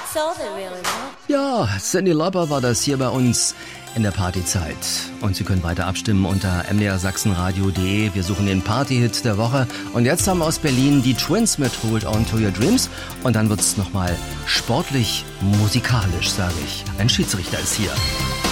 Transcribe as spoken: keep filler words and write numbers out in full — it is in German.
So they really want. Ja, Cyndi Lauper war das hier bei uns in der Partyzeit. Und Sie können weiter abstimmen unter m d r sachsenradio punkt d e. Wir suchen den Partyhit der Woche. Und jetzt haben wir aus Berlin die Twins mit Hold On To Your Dreams. Und dann wird's nochmal sportlich musikalisch, sage ich. Ein Schiedsrichter ist hier.